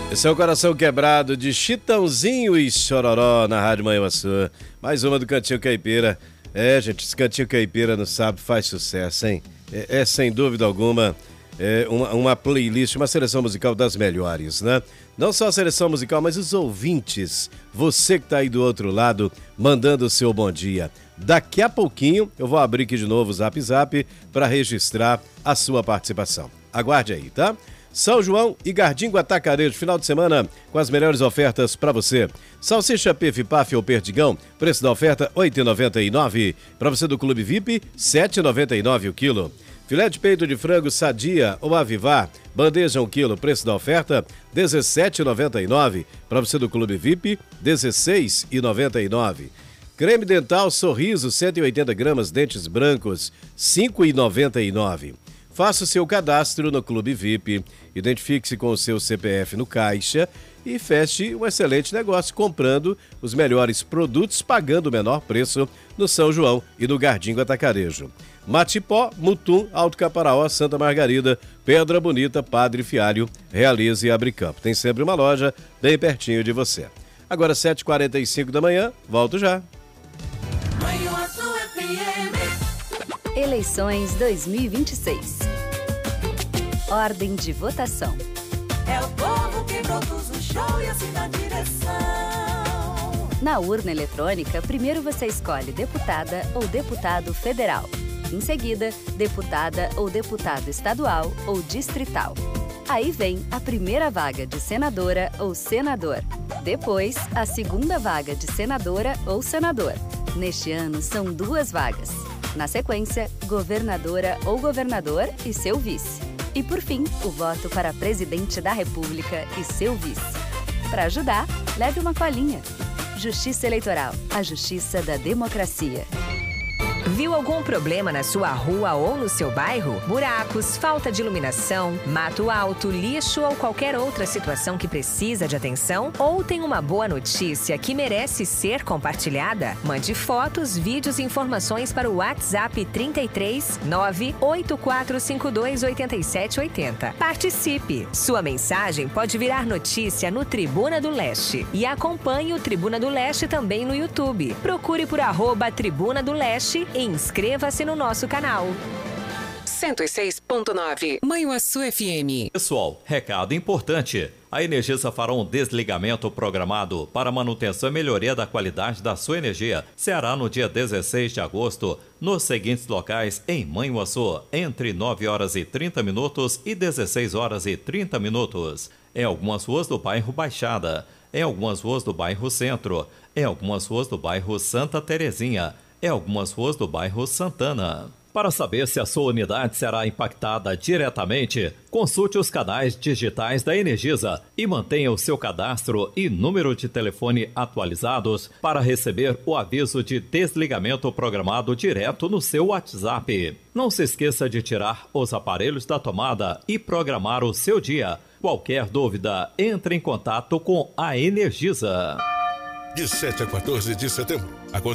Esse é o Coração Quebrado de Chitãozinho e Chororó na Rádio Manhuaçu. Mais uma do Cantinho Caipira. Gente, esse Cantinho Caipira no sábado faz sucesso, hein? Sem dúvida alguma, uma playlist, uma seleção musical das melhores, né? Não só a seleção musical, mas os ouvintes. Você que tá aí do outro lado, mandando o seu bom dia. Daqui a pouquinho eu vou abrir aqui de novo o Zap Zap para registrar a sua participação. Aguarde aí, tá? São João e Gardingo Atacarejo, final de semana com as melhores ofertas para você. Salsicha Pif-Paf ou Perdigão, preço da oferta R$ 8,99. Para você do Clube VIP, R$ 7,99 o quilo. Filé de peito de frango Sadia ou Avivar, bandeja 1 quilo, preço da oferta R$ 17,99. Para você do Clube VIP, R$ 16,99. Creme dental Sorriso, 180 gramas, dentes brancos, R$ 5,99. Faça o seu cadastro no Clube VIP, identifique-se com o seu CPF no caixa e feche um excelente negócio comprando os melhores produtos, pagando o menor preço no São João e no Gardingo Atacarejo. Matipó, Mutum, Alto Caparaó, Santa Margarida, Pedra Bonita, Padre Fialho, Realize e Abricampo. Tem sempre uma loja bem pertinho de você. Agora 7h45 da manhã, volto já. Eleições 2026. Ordem de votação. É o povo que produz o show e assina a direção. Na urna eletrônica, primeiro você escolhe deputada ou deputado federal. Em seguida, deputada ou deputado estadual ou distrital. Aí vem a primeira vaga de senadora ou senador. Depois, a segunda vaga de senadora ou senador. Neste ano, são 2 vagas. Na sequência, governadora ou governador e seu vice. E por fim, o voto para presidente da República e seu vice. Para ajudar, leve uma colinha. Justiça Eleitoral, a justiça da democracia. Viu algum problema na sua rua ou no seu bairro? Buracos, falta de iluminação, mato alto, lixo ou qualquer outra situação que precisa de atenção? Ou tem uma boa notícia que merece ser compartilhada? Mande fotos, vídeos e informações para o WhatsApp 33 98452 8780. Participe! Sua mensagem pode virar notícia no Tribuna do Leste. E acompanhe o Tribuna do Leste também no YouTube. Procure por @Tribuna do Leste e inscreva-se no nosso canal. 106.9 Manhuaçu FM. Pessoal, recado importante. A Energisa fará um desligamento programado para manutenção e melhoria da qualidade da sua energia. Será no dia 16 de agosto, nos seguintes locais em Manhuaçu, entre 9h30 e 16h30. Em algumas ruas do bairro Baixada, em algumas ruas do bairro Centro, em algumas ruas do bairro Santa Terezinha, em algumas ruas do bairro Santana. Para saber se a sua unidade será impactada diretamente, consulte os canais digitais da Energisa e mantenha o seu cadastro e número de telefone atualizados para receber o aviso de desligamento programado direto no seu WhatsApp. Não se esqueça de tirar os aparelhos da tomada e programar o seu dia. Qualquer dúvida, entre em contato com a Energisa. De 7 a 14 de setembro,